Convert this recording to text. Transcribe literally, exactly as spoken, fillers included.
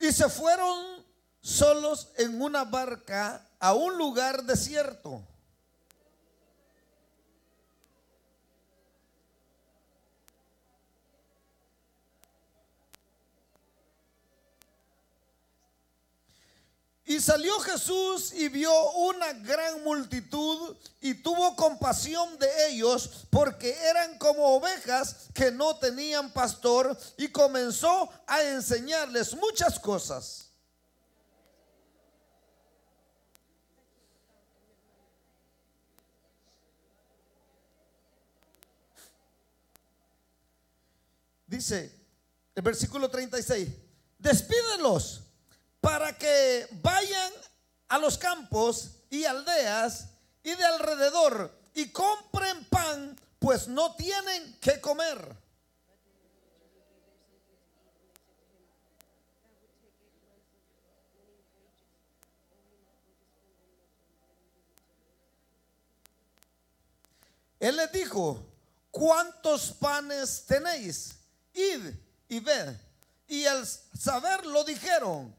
Y se fueron solos en una barca a un lugar desierto. Y salió Jesús y vio una gran multitud y tuvo compasión de ellos, porque eran como ovejas que no tenían pastor, y comenzó a enseñarles muchas cosas. Dice el versículo treinta y seis: despídelos para que vayan a los campos y aldeas y de alrededor y compren pan, pues no tienen que comer. Él les dijo: ¿cuántos panes tenéis? Id y ved. Y al saberlo dijeron: